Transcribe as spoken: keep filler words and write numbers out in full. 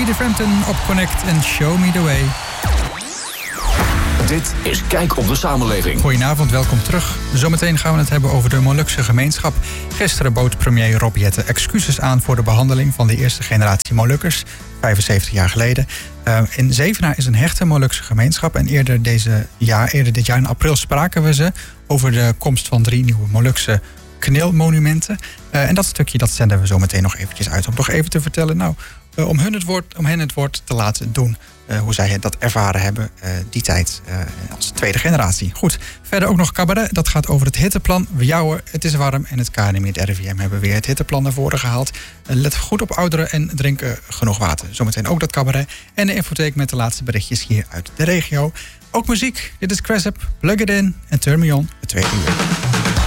Peter Frampton op Connect en Show Me The Way. Dit is Kijk op de Samenleving. Goedenavond, welkom terug. Zometeen gaan we het hebben over de Molukse gemeenschap. Gisteren bood premier Rob Jetten excuses aan voor de behandeling van de eerste generatie Molukkers, vijfenzeventig jaar geleden. Uh, in Zevenaar is een hechte Molukse gemeenschap en eerder, deze jaar, eerder dit jaar in april spraken we ze over de komst van drie nieuwe Molukse knilmonumenten. Uh, en dat stukje dat zenden we zo meteen nog eventjes uit om nog even te vertellen, nou, uh, om, hun het woord, om hen het woord te laten doen. Uh, hoe zij dat ervaren hebben, uh, die tijd uh, als tweede generatie. Goed, verder ook nog cabaret. Dat gaat over het hitteplan. We jouwen, het is warm en het K N M I en het R I V M hebben weer het hitteplan naar voren gehaald. Uh, let goed op ouderen en drink uh, genoeg water. Zometeen ook dat cabaret. En de infotheek met de laatste berichtjes hier uit de regio. Ook muziek. Dit is Cressip, Plug It In en Turn Me On, het tweede uur.